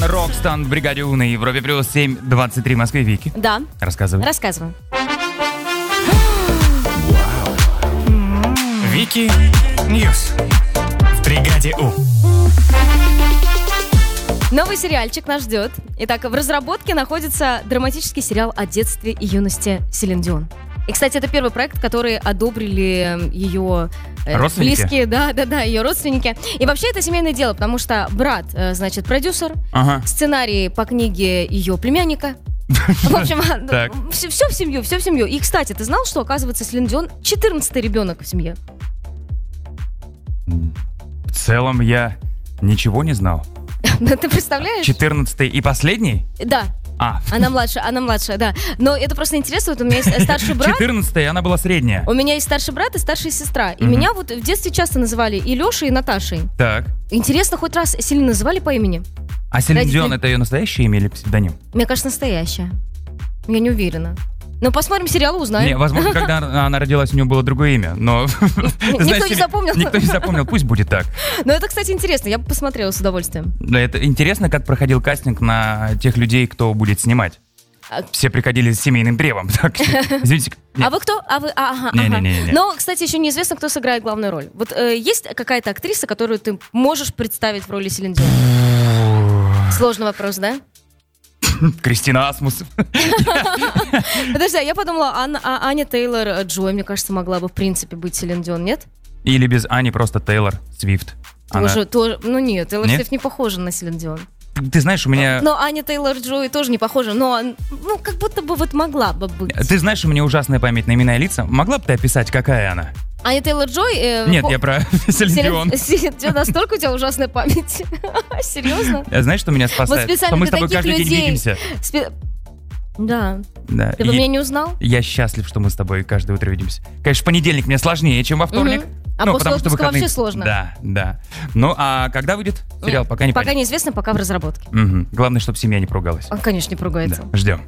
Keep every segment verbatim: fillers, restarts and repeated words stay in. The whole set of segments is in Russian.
Рокстан в бригаде У на Европе плюс семь двадцать три в Москве. Вики. Да. Рассказывай. Рассказываю. Вики Ньюс в бригаде У. Новый сериальчик нас ждет. Итак, в разработке находится драматический сериал о детстве и юности Селин Дион. И, кстати, это первый проект, который одобрили ее э, близкие, да, да, да, ее родственники. И вообще это семейное дело, потому что брат, э, значит, продюсер, ага. сценарий по книге ее племянника. В общем, все, все в семью, все в семью. И, кстати, ты знал, что, оказывается, Селин Дион четырнадцатый ребенок в семье? В целом я ничего не знал. Ты представляешь? четырнадцатый и последний? Да. А. Она младшая, она младшая, да. Но это просто интересно, вот у меня есть старший брат. четырнадцатая, она была средняя. У меня есть старший брат и старшая сестра. И Мгм. меня вот в детстве часто называли и Лешей, и Наташей. Так. Интересно, хоть раз Селин называли по имени? А Селин Родители- Дион — это ее настоящее имя или псевдоним? Мне кажется, настоящая. Я не уверена. Но посмотрим сериал, узнаем. Не, возможно, когда она она родилась, у нее было другое имя, но... Никто знаешь, не себе- запомнил. Никто не запомнил, пусть будет так. Но это, кстати, интересно. Я бы посмотрела с удовольствием. Да, это интересно, как проходил кастинг на тех людей, кто будет снимать. А- Все приходили с семейным древом. Так, извините. А вы кто? А вы? А, ага, ага. Не-не-не-не. Но, кстати, еще неизвестно, кто сыграет главную роль. Вот э, есть какая-то актриса, которую ты можешь представить в роли Селин Дион? Сложный вопрос, да? Кристина Асмус. Подожди, а я подумала, Ан- а- Аня Тейлор-Джой, мне кажется, могла бы в принципе быть Селин Дион, нет? Или без Ани просто Тейлор Свифт. Она- Тоже, тоже, ну нет, Тейлор Нет? Свифт не похожа на Селин Дион. Ты, ты знаешь, у меня... Но Аня Тейлор-Джой тоже не похожа, но, ну, как будто бы вот могла бы быть. Ты знаешь, у меня ужасная память на имена и лица. Могла бы ты описать, какая она? Аня Тейлор-Джой... э, Нет, по- я про Селин Дион. Селин- Селин Дион, настолько у тебя ужасная память? Серьезно? Знаешь, что меня спасает? специально Что мы с для тобой таких каждый день людей. видимся. Спе- Да. Да. Ты бы и меня не узнал? Я счастлив, что мы с тобой каждое утро видимся. Конечно, в понедельник мне сложнее, чем во вторник. Мгм. А Ну, после потому что отпуска выходные- вообще сложно. Да, да. Ну, а когда выйдет сериал, пока не Пока понятно. неизвестно, пока в разработке. Мгм. Главное, чтобы семья не поругалась. Он, конечно, не поругается. Да, ждем.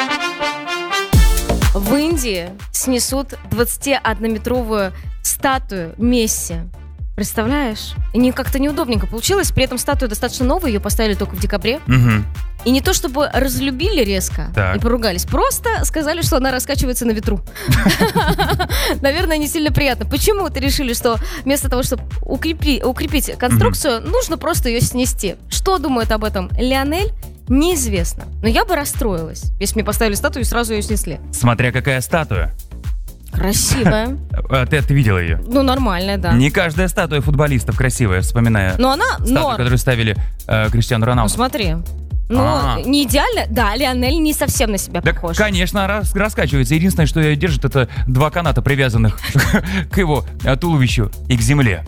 В Индии снесут двадцатиоднометровую статую Месси. Представляешь? И не, как-то неудобненько получилось. При этом статуя достаточно новая, ее поставили только в декабре. Мгм. И не то чтобы разлюбили резко Так. и поругались, просто сказали, что она раскачивается на ветру. Наверное, не сильно приятно. Почему-то решили, что вместо того, чтобы укрепи- укрепить конструкцию, нужно просто ее снести. Что думает об этом Лионель, неизвестно. Но я бы расстроилась, если мне поставили статую и сразу ее снесли. Смотря какая статуя. Красивая. А, Ты, ты видела ее? Ну, нормальная, да. Не каждая статуя футболистов красивая, вспоминая Но она статую, норм. которую ставили э, Криштиану Ну, Роналду. смотри. Ну, А. не идеально. Да, Лионель не совсем на себя Да, похож. конечно, рас- раскачивается. Единственное, что ее держит, это два каната, привязанных к его э, туловищу и к земле.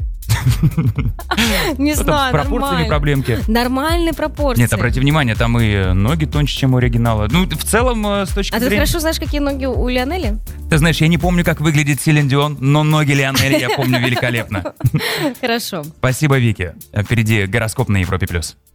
Не Ну, там знаю, с пропорциями нормально. проблемки. Нормальные пропорции. Нет, обрати внимание, там и ноги тоньше, чем у оригинала. Ну, в целом, э, с точки А ты зрения... хорошо знаешь, какие ноги у Лионеля? Ты знаешь, я не помню, как выглядит Селин Дион, но ноги Лионеля я помню великолепно. Хорошо. Спасибо, Вики. Впереди гороскоп на Европе+. плюс.